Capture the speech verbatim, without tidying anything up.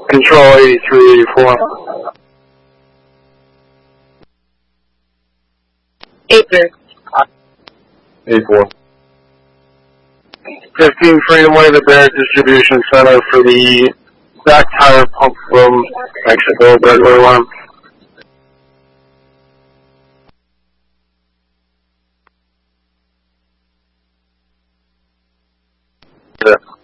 Control eighty-three eighty-four. eighty-three. eighty-four. fifteen Freedom Way, the Barrett Distribution Center for the back tire pump from Mexico, Bedway one. Yeah.